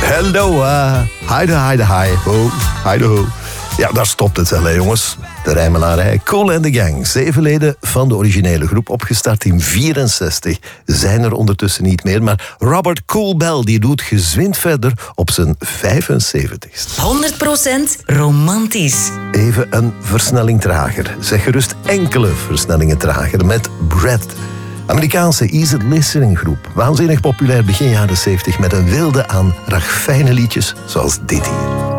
Hello, hi ho, ho. Ja, daar stopt het wel, hè, jongens. De rijmelarij. Kool en de Gang. 7 leden van de originele groep, opgestart in 1964, zijn er ondertussen niet meer. Maar Robert Kool Bell die doet gezwind verder op zijn 75ste. 100% romantisch. Even een versnelling trager. Zeg gerust enkele versnellingen trager met Brad. Amerikaanse easy listening groep. Waanzinnig populair begin jaren 70 met een wilde aan ragfijne liedjes zoals dit hier.